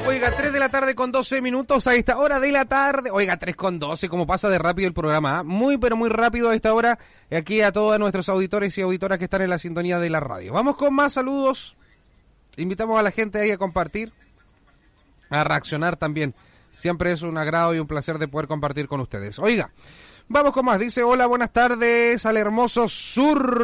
Oiga, 3 de la tarde con 12 minutos a esta hora de la tarde. Oiga, 3 con 12, como pasa de rápido el programa, ¿eh? Muy, pero muy rápido a esta hora. Aquí a todos nuestros auditores y auditoras que están en la sintonía de la radio. Vamos con más saludos. Invitamos a la gente ahí a compartir, a reaccionar también. Siempre es un agrado y un placer de poder compartir con ustedes. Oiga, vamos con más. Dice, hola, buenas tardes al hermoso sur